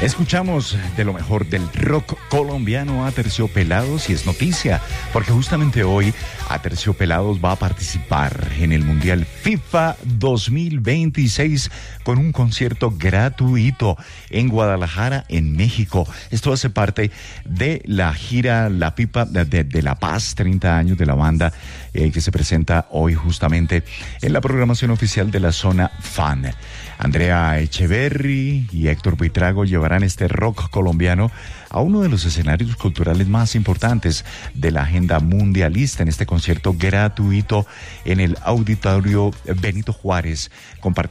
Escuchamos de lo mejor del rock colombiano a Terciopelados y es noticia, porque justamente hoy Aterciopelados va a participar en el Mundial FIFA 2026 con un concierto gratuito en Guadalajara, en México. Esto hace parte de la gira La Pipa de La Paz, 30 años de la banda, que se presenta hoy justamente en la programación oficial de la Zona Fan. Andrea Echeverry y Héctor Buitrago llevarán este rock colombiano a uno de los escenarios culturales más importantes de la agenda mundialista en este concierto gratuito en el Auditorio Benito Juárez.